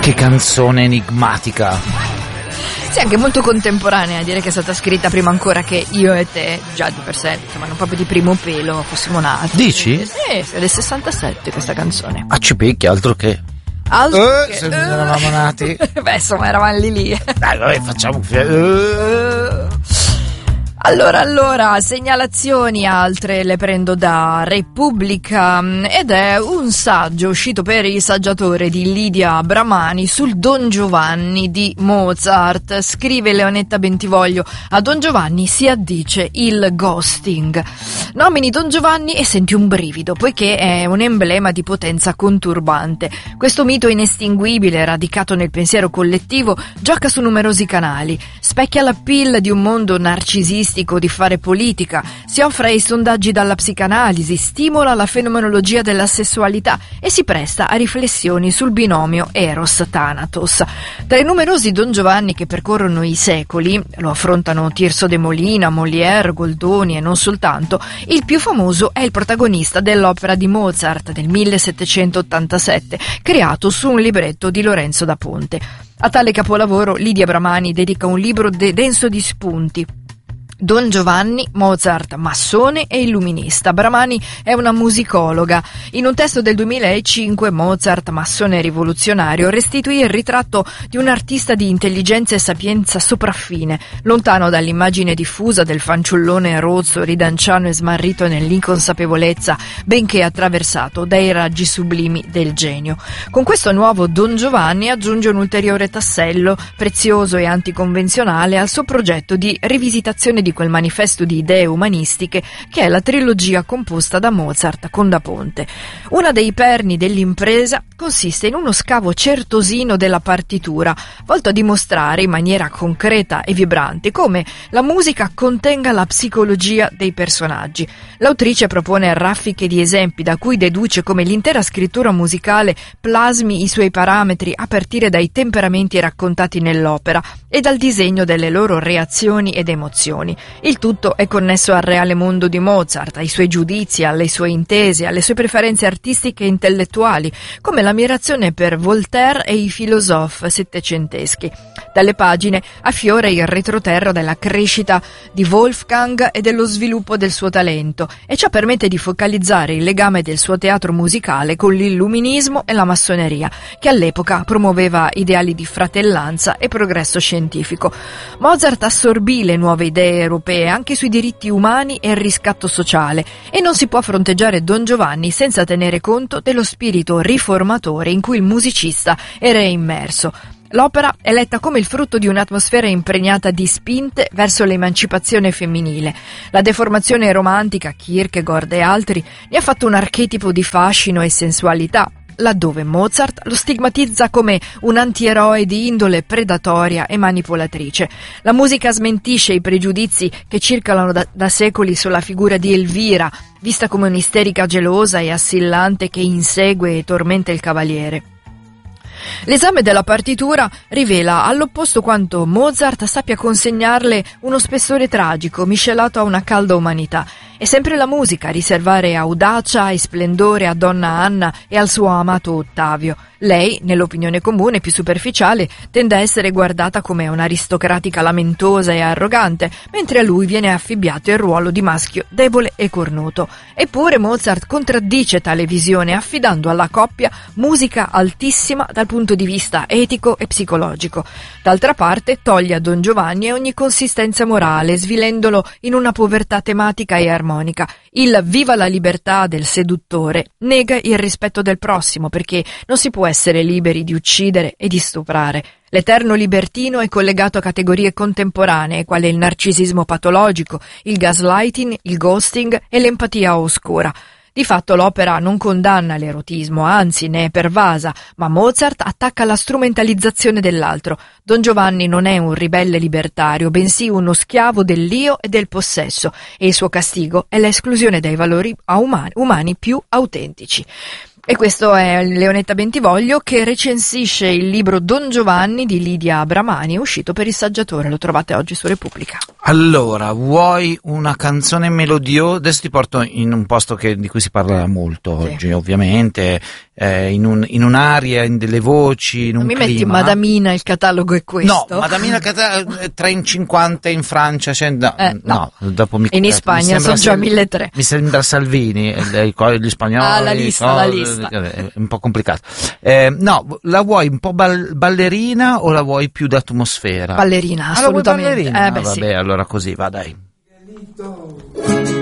Che canzone enigmatica. Sì, anche molto contemporanea, direi che è stata scritta prima ancora che io e te, già di per sé, insomma, non proprio di primo pelo, fossimo nati. Dici? Sì, è del 67 questa canzone. Ah, ci picchi, altro che. Se non eravamo nati. Beh, insomma, eravamo lì. Dai, vabbè, facciamo. Allora, segnalazioni altre le prendo da Repubblica ed è un saggio uscito per il saggiatore di Lidia Bramani sul Don Giovanni di Mozart. Scrive Leonetta Bentivoglio: a Don Giovanni si addice il ghosting. Nomini Don Giovanni e senti un brivido, poiché è un emblema di potenza conturbante. Questo mito inestinguibile, radicato nel pensiero collettivo, gioca su numerosi canali, specchia l'appeal di un mondo narcisistico di fare politica, si offre ai sondaggi dalla psicanalisi, stimola la fenomenologia della sessualità e si presta a riflessioni sul binomio Eros-Thanatos. Tra i numerosi Don Giovanni che percorrono i secoli, lo affrontano Tirso de Molina, Molière, Goldoni e non soltanto, il più famoso è il protagonista dell'opera di Mozart del 1787, creato su un libretto di Lorenzo da Ponte. A tale capolavoro Lidia Bramani dedica un libro denso di spunti. Don Giovanni, Mozart, massone e illuminista. Bramani è una musicologa. In un testo del 2005, Mozart, massone rivoluzionario, restituì il ritratto di un artista di intelligenza e sapienza sopraffine, lontano dall'immagine diffusa del fanciullone rozzo, ridanciano e smarrito nell'inconsapevolezza, benché attraversato dai raggi sublimi del genio. Con questo nuovo Don Giovanni aggiunge un ulteriore tassello, prezioso e anticonvenzionale, al suo progetto di rivisitazione di quel manifesto di idee umanistiche che è la trilogia composta da Mozart con Da Ponte. Una dei perni dell'impresa consiste in uno scavo certosino della partitura, volto a dimostrare in maniera concreta e vibrante come la musica contenga la psicologia dei personaggi. L'autrice propone raffiche di esempi da cui deduce come l'intera scrittura musicale plasmi i suoi parametri a partire dai temperamenti raccontati nell'opera e dal disegno delle loro reazioni ed emozioni. Il tutto è connesso al reale mondo di Mozart, ai suoi giudizi, alle sue intese, alle sue preferenze artistiche e intellettuali, come l'ammirazione per Voltaire e i filosofi settecenteschi. Dalle pagine affiora il retroterra della crescita di Wolfgang e dello sviluppo del suo talento, e ciò permette di focalizzare il legame del suo teatro musicale con l'illuminismo e la massoneria, che all'epoca promuoveva ideali di fratellanza e progresso scientifico. Mozart assorbì le nuove idee europee anche sui diritti umani e il riscatto sociale, e non si può fronteggiare Don Giovanni senza tenere conto dello spirito riformatore in cui il musicista era immerso. L'opera è letta come il frutto di un'atmosfera impregnata di spinte verso l'emancipazione femminile. La deformazione romantica, Kierkegaard e altri, ne ha fatto un archetipo di fascino e sensualità, laddove Mozart lo stigmatizza come un antieroe di indole predatoria e manipolatrice. La musica smentisce i pregiudizi che circolano da secoli sulla figura di Elvira, vista come un'isterica gelosa e assillante che insegue e tormenta il cavaliere. L'esame della partitura rivela all'opposto quanto Mozart sappia consegnarle uno spessore tragico miscelato a una calda umanità. È sempre la musica a riservare audacia e splendore a Donna Anna e al suo amato Ottavio. Lei, nell'opinione comune più superficiale, tende a essere guardata come un'aristocratica lamentosa e arrogante, mentre a lui viene affibbiato il ruolo di maschio debole e cornuto. Eppure Mozart contraddice tale visione affidando alla coppia musica altissima dal punto di vista etico e psicologico. D'altra parte toglie a Don Giovanni ogni consistenza morale, svilendolo in una povertà tematica e armonica. Il viva la libertà del seduttore nega il rispetto del prossimo, perché non si può essere liberi di uccidere e di stuprare. L'eterno libertino è collegato a categorie contemporanee quale il narcisismo patologico, il gaslighting, il ghosting e l'empatia oscura. Di fatto l'opera non condanna l'erotismo, anzi ne è pervasa, ma Mozart attacca la strumentalizzazione dell'altro. Don Giovanni non è un ribelle libertario, bensì uno schiavo dell'io e del possesso, e il suo castigo è l'esclusione dai valori umani più autentici. E questo è Leonetta Bentivoglio che recensisce il libro Don Giovanni di Lidia Bramani, uscito per il saggiatore, lo trovate oggi su Repubblica. Allora, vuoi una canzone melodiosa? Adesso ti porto in un posto di cui si parla molto oggi, ovviamente, in un'aria, in delle voci, in un clima. Mi metti Madamina, il catalogo è questo? No, Madamina 3,50 in Francia, no, dopo in Spagna sono già 1.300. Mi sembra Salvini, gli spagnoli. La lista. È un po' complicato. No, la vuoi un po' ballerina o la vuoi più d'atmosfera? Ballerina, assolutamente. Ballerina? Vabbè, sì. allora così va, dai.